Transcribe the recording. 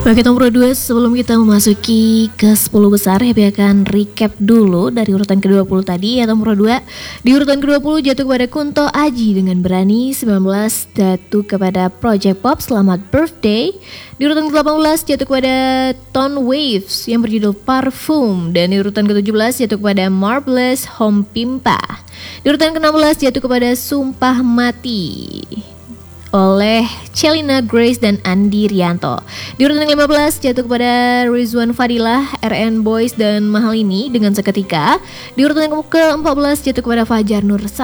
Bagi nomor 2, sebelum kita memasuki ke 10 besar, Happy akan recap dulu dari urutan ke-20 tadi. Ya, nomor 2 di urutan ke-20 jatuh kepada Kunto Aji dengan Berani. 19 jatuh kepada Project Pop, Selamat Birthday. Di urutan ke-18 jatuh kepada Tone Waves yang berjudul Parfum. Dan di urutan ke-17 jatuh kepada Marvelous Home Pimpa. Di urutan ke-16 jatuh kepada Sumpah Mati oleh Celina Grace dan Andi Rianto. Di urutan ke-15 jatuh kepada Rizwan Fadilah, RN Boys dan Mahal Ini dengan Seketika. Di urutan ke-14 jatuh kepada Fajar Nur